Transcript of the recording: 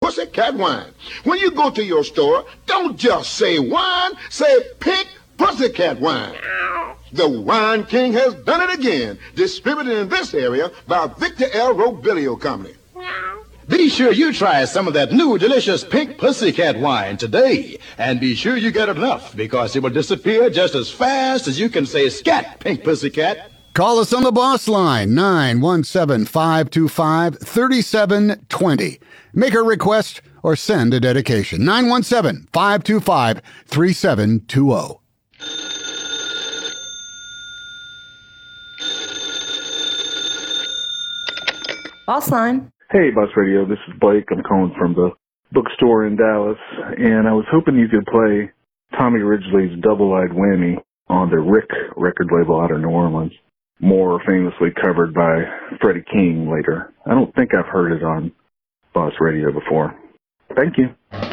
Pussycat Wine. When you go to your store, don't just say wine, say Pink Pussycat Wine. The Wine King has done it again, distributed in this area by Victor L. Robilio Company. Be sure you try some of that new delicious Pink Pussycat Wine today. And be sure you get enough, because it will disappear just as fast as you can say scat, Pink Pussycat. Call us on the Boss Line, 917-525-3720. Make a request or send a dedication, 917-525-3720. Boss Line. Hey, Boss Radio, this is Blake. I'm calling from the bookstore in Dallas, and I was hoping you could play Tommy Ridgely's Double-Eyed Whammy on the Rick record label out of New Orleans, more famously covered by Freddie King later. I don't think I've heard it on Boss Radio before. Thank you.